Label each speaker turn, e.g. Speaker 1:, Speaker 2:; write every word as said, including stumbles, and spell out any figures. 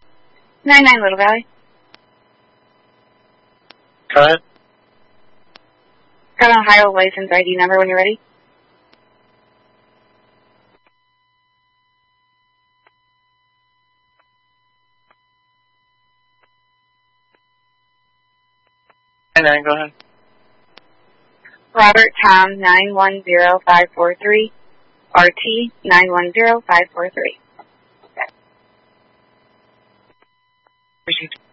Speaker 1: nine nine Little Valley.
Speaker 2: Go ahead.
Speaker 1: Got an Ohio license I D number when you're ready.
Speaker 2: nine nine, go ahead.
Speaker 1: Robert Tom nine one zero five four three. R T nine one zero five four three.
Speaker 2: Received.